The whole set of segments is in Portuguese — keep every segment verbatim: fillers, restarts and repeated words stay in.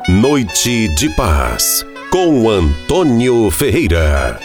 Noite de Paz, com Antônio Ferreira.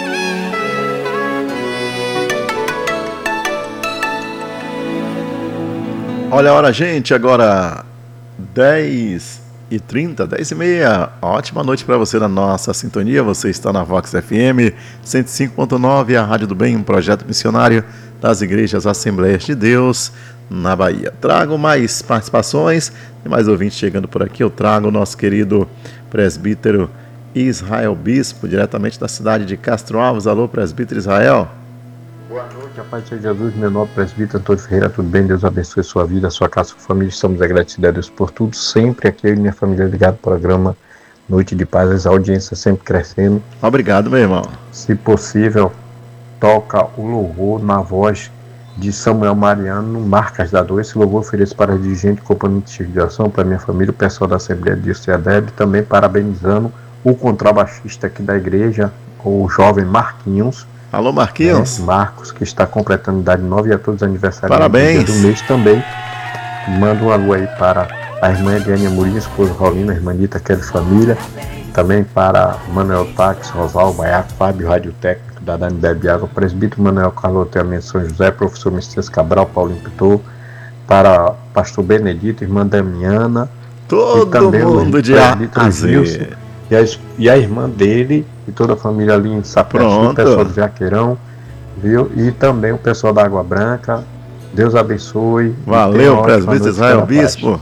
Olha a hora, gente, agora dez e trinta, dez e meia. Ótima noite para você na nossa sintonia. Você está na Vox F M cento e cinco ponto nove, a Rádio do Bem, um projeto missionário das Igrejas Assembleias de Deus na Bahia. Trago mais participações e mais ouvintes chegando por aqui. Eu trago o nosso querido presbítero Israel Bispo, diretamente da cidade de Castro Alves. Alô, presbítero Israel. Boa noite, a paz de Jesus, meu nome é presbítero Antônio Ferreira, tudo bem? Deus abençoe sua vida, sua casa, sua família. Estamos agradecidos a Deus por tudo, sempre aqui eu e minha família ligado ao programa Noite de Paz, a audiência sempre crescendo. Obrigado, meu irmão. Se possível, toca o louvor na voz de Samuel Mariano, no Marcas da Dor. Esse louvor ofereço para a dirigente, componente de ação, para minha família, o pessoal da Assembleia de Deus e a Deb, também parabenizando o contrabaixista aqui da igreja, o jovem Marquinhos. Alô, Marquinhos. É, Marcos, que está completando idade nove, e a todos os aniversários Parabéns. do mês também. Manda um alô aí para a irmã Ediane Amorim, esposa Rolina, a irmã Nita, que é de família. Também para Manuel Táxi, Rosal, Baiaco, Fábio, Rádio Técnico da Dani Bebe Água, presbítero Manuel Carlos Teamento São José, professor Messias Cabral, Paulinho Pitor, para pastor Benedito, irmã Damiana, todo e também mundo o de presbítero Gilson, e a, e a irmã dele, e toda a família ali em Sapé, o pessoal do Jaqueirão, viu? E também o pessoal da Água Branca. Deus abençoe. Valeu, presbítero Israel Bispo.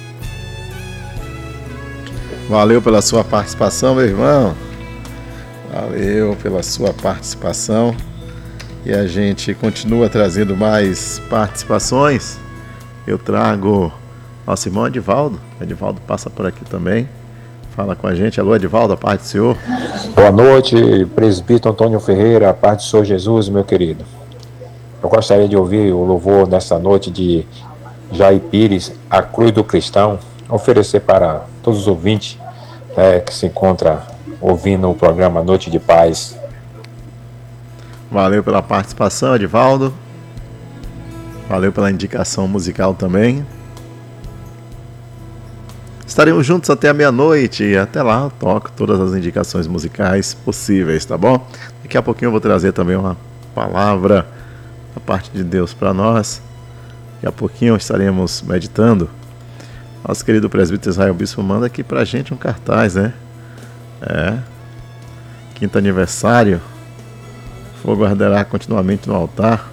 Valeu pela sua participação, meu irmão. Valeu pela sua participação. E a gente continua trazendo mais participações. Eu trago nosso irmão Edivaldo. Edivaldo passa por aqui também. Fala com a gente. Alô, Edivaldo, a paz do Senhor. Boa noite, presbítero Antônio Ferreira, a paz do Senhor Jesus, meu querido. Eu gostaria de ouvir o louvor nesta noite de Jair Pires, A Cruz do Cristão, oferecer para todos os ouvintes é, que se encontram ouvindo o programa Noite de Paz. Valeu pela participação, Edivaldo. Valeu pela indicação musical também. Estaremos juntos até a meia-noite e até lá eu toco todas as indicações musicais possíveis, tá bom? Daqui a pouquinho eu vou trazer também uma palavra da parte de Deus para nós. Daqui a pouquinho estaremos meditando. Nosso querido presbítero Israel Bispo manda aqui pra gente um cartaz, né? É. Quinto aniversário. Fogo arderá continuamente no altar.